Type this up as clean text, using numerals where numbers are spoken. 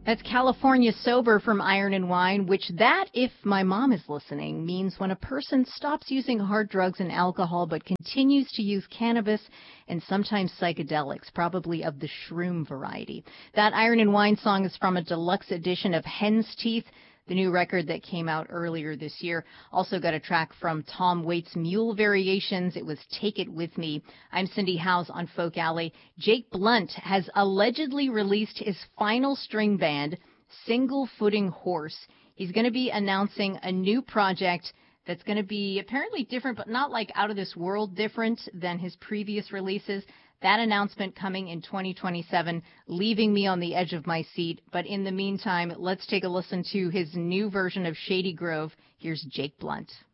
That's California Sober from Iron and Wine, which that, if my mom is listening, means when a person stops using hard drugs and alcohol but continues to use cannabis and sometimes psychedelics, probably of the shroom variety. That Iron and Wine song is from a deluxe edition of Hen's Teeth, the new record that came out earlier this year. Also got a track from Tom Waits' Mule Variations. It was Take It With Me. I'm Cindy Howes on Folk Alley. Jake Blunt has allegedly released his final string band, Single Footing Horse. He's going to be announcing a new project that's going to be apparently different, but not like out of this world different than his previous releases. That announcement coming in 2027, leaving me on the edge of my seat. But in the meantime, let's take a listen to his new version of Shady Grove. Here's Jake Blunt.